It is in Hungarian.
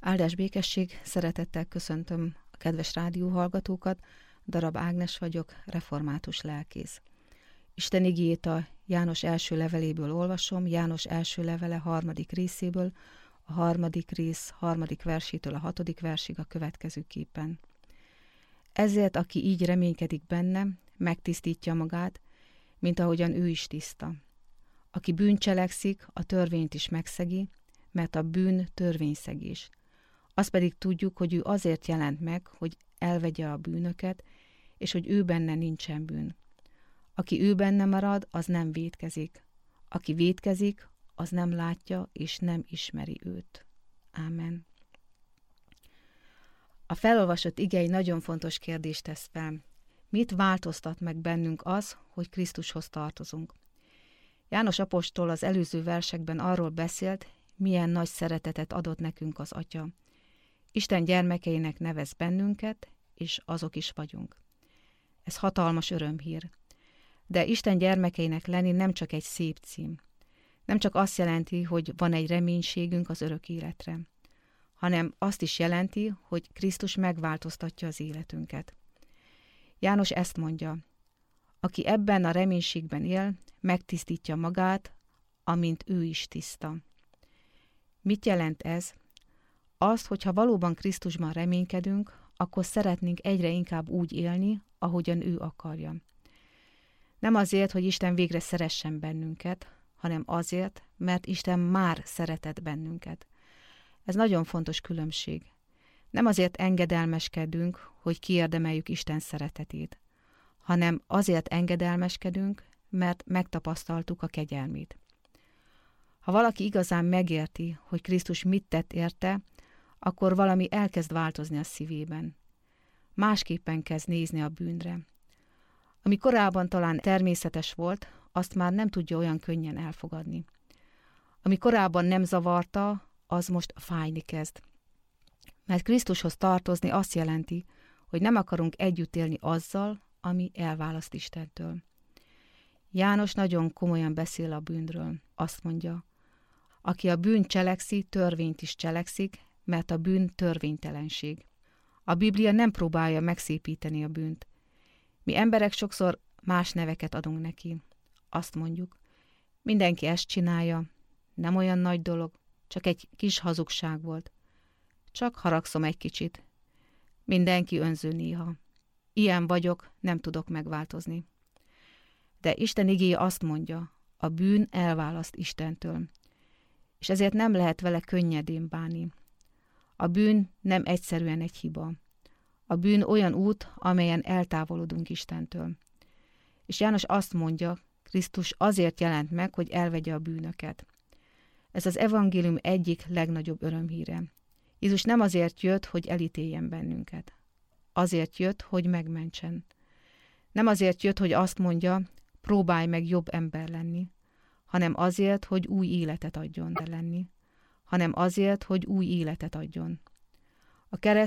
Áldás békesség, szeretettel köszöntöm a kedves rádióhallgatókat, Darab Ágnes vagyok, református lelkész. Isten igéjét a János első leveléből olvasom, János első levele 3. részéből, a 3. rész 3. versétől a 6. versig a következőképpen. Ezért, aki így reménykedik benne, megtisztítja magát, mint ahogyan ő is tiszta. Aki bűncselekszik, a törvényt is megszegi, mert a bűn törvényszegés. Azt pedig tudjuk, hogy ő azért jelent meg, hogy elvegye a bűnöket, és hogy ő benne nincsen bűn. Aki ő benne marad, az nem vétkezik. Aki vétkezik, az nem látja, és nem ismeri őt. Ámen. A felolvasott ige egy nagyon fontos kérdést tesz fel. Mit változtat meg bennünk az, hogy Krisztushoz tartozunk? János apostol az előző versekben arról beszélt, milyen nagy szeretetet adott nekünk az Atya. Isten gyermekeinek nevez bennünket, és azok is vagyunk. Ez hatalmas örömhír. De Isten gyermekeinek lenni nem csak egy szép cím. Nem csak azt jelenti, hogy van egy reménységünk az örök életre, hanem azt is jelenti, hogy Krisztus megváltoztatja az életünket. János ezt mondja: aki ebben a reménységben él, megtisztítja magát, amint ő is tiszta. Mit jelent ez? Azt, hogyha valóban Krisztusban reménykedünk, akkor szeretnénk egyre inkább úgy élni, ahogyan ő akarja. Nem azért, hogy Isten végre szeressen bennünket, hanem azért, mert Isten már szeretett bennünket. Ez nagyon fontos különbség. Nem azért engedelmeskedünk, hogy kiérdemeljük Isten szeretetét, hanem azért engedelmeskedünk, mert megtapasztaltuk a kegyelmét. Ha valaki igazán megérti, hogy Krisztus mit tett érte, akkor valami elkezd változni a szívében. Másképpen kezd nézni a bűnre. Ami korábban talán természetes volt, azt már nem tudja olyan könnyen elfogadni. Ami korábban nem zavarta, az most fájni kezd. Mert Krisztushoz tartozni azt jelenti, hogy nem akarunk együtt élni azzal, ami elválaszt Istentől. János nagyon komolyan beszél a bűnről. Azt mondja: aki a bűn cselekszi, törvényt is cselekszik, mert a bűn törvénytelenség. A Biblia nem próbálja megszépíteni a bűnt. Mi emberek sokszor más neveket adunk neki. Azt mondjuk: mindenki ezt csinálja, nem olyan nagy dolog, csak egy kis hazugság volt. Csak haragszom egy kicsit. Mindenki önző néha. Ilyen vagyok, nem tudok megváltozni. De Isten igéje azt mondja: a bűn elválaszt Istentől. És ezért nem lehet vele könnyedén bánni. A bűn nem egyszerűen egy hiba. A bűn olyan út, amelyen eltávolodunk Istentől. És János azt mondja, Krisztus azért jelent meg, hogy elvegye a bűnöket. Ez az evangélium egyik legnagyobb örömhíre. Jézus nem azért jött, hogy elítéljen bennünket. Azért jött, hogy megmentsen. Nem azért jött, hogy azt mondja, próbálj meg jobb ember lenni, hanem azért, hogy új életet adjon lenni, hanem azért, hogy új életet adjon. A kereszt